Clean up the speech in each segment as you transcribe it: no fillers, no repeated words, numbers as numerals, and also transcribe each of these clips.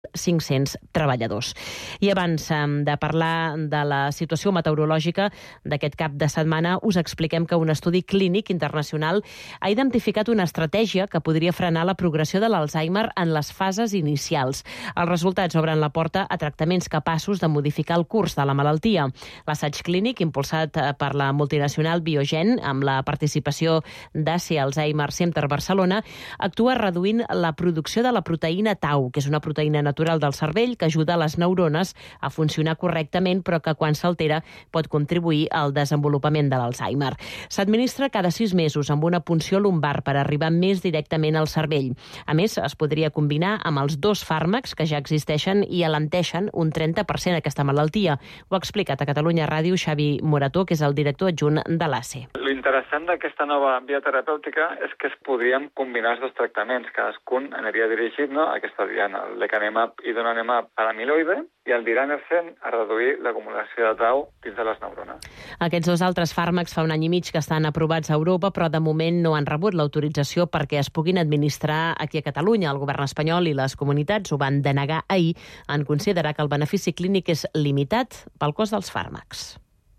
500 treballadors. I abans de parlar de la situació meteorològica d'aquest cap de setmana, us expliquem que un estudi clínic internacional ha identificat una estratègia que podria frenar la progressió de l'Alzheimer en les fases inicials. Els resultats obren la porta a tractaments capaços de modificar el curs de la malaltia. L'assaig clínic, impulsat per la multinacional Biogen, amb la participació d'Asia Alzheimer Center Barcelona, actua reduint la producció de la proteïna tau, que és una proteïna natural del cervell que ajuda les neurones a funcionar correctament, però que quan s'altera pot contribuir al desenvolupament de l'Alzheimer. S'administra cada 6 mesos amb una punció lumbar per arribar més directament al cervell. A més, es podria combinar amb els 2 fàrmacs que ja existeixen i alenteixen un 30% aquesta malaltia. Ho ha explicat a Catalunya Ràdio Xavi Morató, que és el director adjunt de l'ACE. L'interessant d'aquesta nova via terapèutica és que es podrien combinar els 2 tractaments. Cadascun aniria dirigit a aquesta diana, el lecanemab i donanemab a l'amiloide i el diranersen a reduir l'acumulació de tau dins de les neurones. Aquests 2 altres fàrmacs fa un any i mig que estan aprovats a Europa, però de moment no han rebut l'autorització perquè es puguin administrar aquí a Catalunya. El govern espanyol i les comunitats ho van denegar ahir en considerar que el benefici clínic és limitat pel cost dels fàrmacs.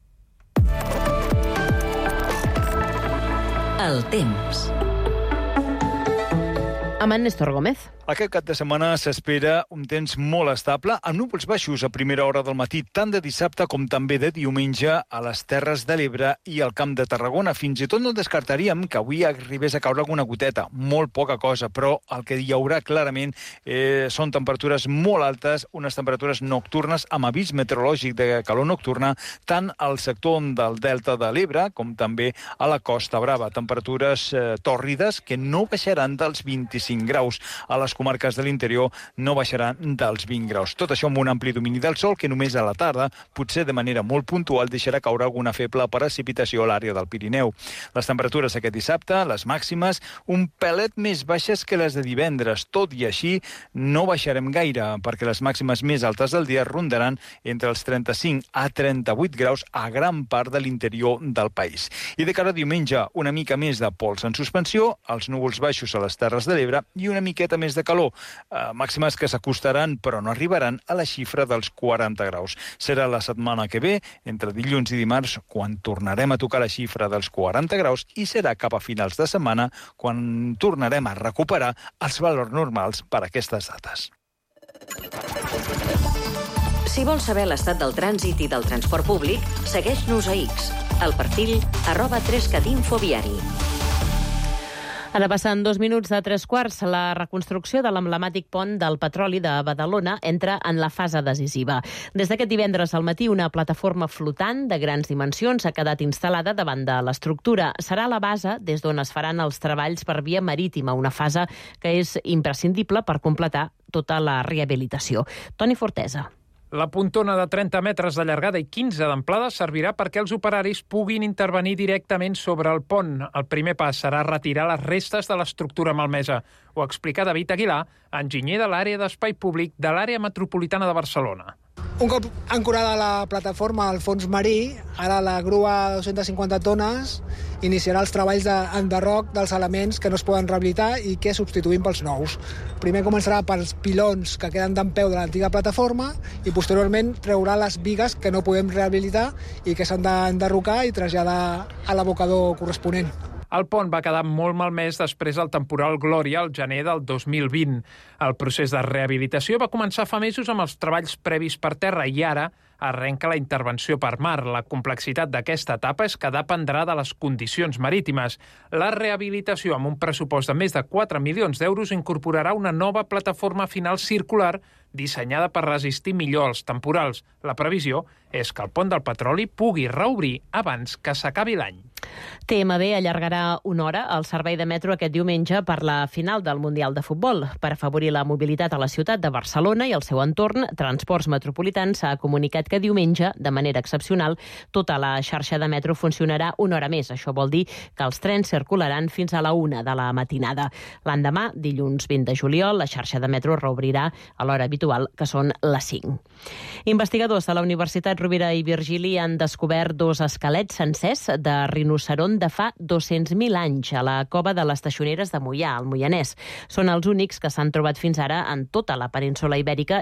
El temps. Amb en Néstor Gómez. Aquest cap de setmana s'espera un temps molt estable, amb núvols baixos a primera hora del matí, tant de dissabte com també de diumenge a les Terres de l'Ebre i al Camp de Tarragona. Fins i tot no descartaríem que avui arribés a caure alguna goteta, molt poca cosa, però el que hi haurà clarament són temperatures molt altes, unes temperatures nocturnes amb avís meteorològic de calor nocturna, tant al sector del Delta de l'Ebre com també a la Costa Brava. Temperatures tòrrides que no baixaran dels 25 graus. A les comarques de l'interior no baixaran dels 20 graus. Tot això amb un ampli domini del sol que només a la tarda, potser de manera molt puntual, deixarà caure alguna feble precipitació a l'àrea del Pirineu. Les temperatures aquest dissabte, les màximes, un pelet més baixes que les de divendres. Tot i així, no baixarem gaire, perquè les màximes més altes del dia rondaran entre els 35 a 38 graus a gran part de l'interior del país. I de cara a diumenge, una mica més de pols en suspensió, els núvols baixos a les Terres de l'Ebre i una miqueta més de calor. Màximes que s'acostaran, però no arribaran a la xifra dels 40 graus. Serà la setmana que ve, entre dilluns i dimarts, quan tornarem a tocar la xifra dels 40 graus i serà cap a finals de setmana quan tornarem a recuperar els valors normals per a aquestes dates. Si vols saber l'estat del trànsit i del transport públic, segueix-nos a X, al perfil @3catinfoviari. Ara passen 2 minuts de 3:15. La reconstrucció de l'emblemàtic pont del petroli de Badalona entra en la fase decisiva. Des d'aquest divendres al matí, una plataforma flotant de grans dimensions ha quedat instal·lada davant de l'estructura. Serà la base des d'on es faran els treballs per via marítima, una fase que és imprescindible per completar tota la rehabilitació. Toni Fortesa. La pontona de 30 metres de llargada i 15 d'amplada servirà perquè els operaris puguin intervenir directament sobre el pont. El primer pas serà retirar les restes de l'estructura malmesa. Ho explica David Aguilar, enginyer de l'àrea d'espai públic de l'àrea metropolitana de Barcelona. Un cop ancorada la plataforma al fons marí, ara la grua de 250 tones iniciarà els treballs d'enderroc dels elements que no es poden rehabilitar i que substituïm pels nous. Primer començarà pels pilons que queden d'empeu de l'antiga plataforma i posteriorment treurà les bigues que no podem rehabilitar i que s'han d'enderrocar i traslladar a l'abocador corresponent. El pont va quedar molt malmès després del temporal Glòria al gener del 2020. El procés de rehabilitació va començar fa mesos amb els treballs previs per terra i ara arrenca la intervenció per mar. La complexitat d'aquesta etapa és que dependrà de les condicions marítimes. La rehabilitació, amb un pressupost de més de 4 milions d'euros, incorporarà una nova plataforma final circular dissenyada per resistir millor els temporals. La previsió és que el pont del petroli pugui reobrir abans que s'acabi l'any. TMB allargarà una hora el servei de metro aquest diumenge per la final del Mundial de Futbol. Per afavorir la mobilitat a la ciutat de Barcelona i el seu entorn, Transports Metropolitans ha comunicat que diumenge, de manera excepcional, tota la xarxa de metro funcionarà una hora més. Això vol dir que els trens circularan fins a la 1 de la matinada. L'endemà, dilluns 20 de juliol, la xarxa de metro reobrirà a l'hora habitual, que són les 5. Investigadors de la Universitat Rovira i Virgili han descobert 2 esquelets sencers de rinoceronts rinoceront de fa 200.000 anys a la cova de les Teixoneres de Moià, al Moianès. Són els únics que s'han trobat fins ara en tota la península Ibèrica